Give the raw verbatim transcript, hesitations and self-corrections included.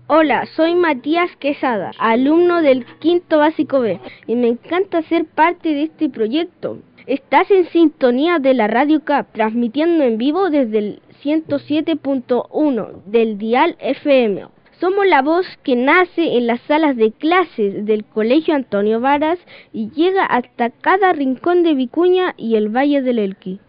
Hola, soy Matías Quesada, alumno del quinto básico B, y me encanta ser parte de este proyecto. Estás en sintonía de la Radio C A P, transmitiendo en vivo desde el ciento siete punto uno del dial F M. Somos la voz que nace en las salas de clases del Colegio Antonio Varas y llega hasta cada rincón de Vicuña y el Valle del Elqui.